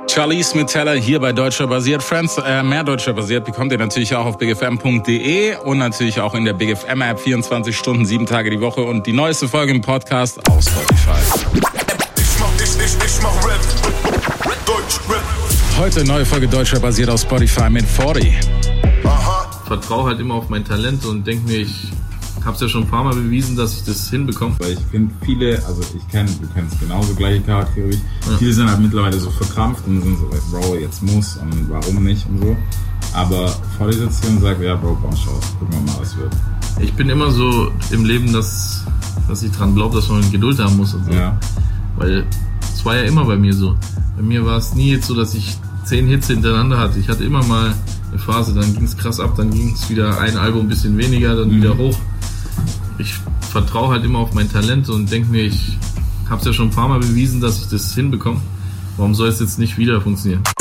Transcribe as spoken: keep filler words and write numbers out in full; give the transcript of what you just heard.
Charlize mit Teller hier bei Deutscher Basiert. Friends, äh, mehr Deutscher Basiert bekommt ihr natürlich auch auf big f m punkt d e und natürlich auch in der Big F M App vierundzwanzig Stunden, sieben Tage die Woche und die neueste Folge im Podcast auf Spotify. Ich mach, ich, ich, ich mach Rap. Deutsch Rap. Heute neue Folge Deutscher Basiert auf Spotify mit vierzig. Aha. Ich vertraue halt immer auf mein Talent und denke mir, ich hab's ja schon ein paar Mal bewiesen, dass ich das hinbekomme. Weil ich finde viele, also ich kenne, du kennst genauso gleiche Charaktere wie ich, ja. Viele sind halt mittlerweile so verkrampft und sind so, Bro, jetzt muss und warum nicht und so. Aber vor dir sitzt hier und sagt, ja Bro, bounce aus, gucken wir mal, was wird. Ich bin immer so im Leben, dass, dass ich dran glaube, dass man Geduld haben muss und so. Ja. Weil es war ja immer bei mir so. Bei mir war es nie jetzt so, dass ich zehn Hits hintereinander hatte. Ich hatte immer mal eine Phase, dann ging es krass ab, dann ging es wieder ein Album ein bisschen weniger, dann mhm. wieder hoch. Ich vertraue halt immer auf mein Talent und denke mir, ich habe es ja schon ein paar Mal bewiesen, dass ich das hinbekomme. Warum soll es jetzt nicht wieder funktionieren?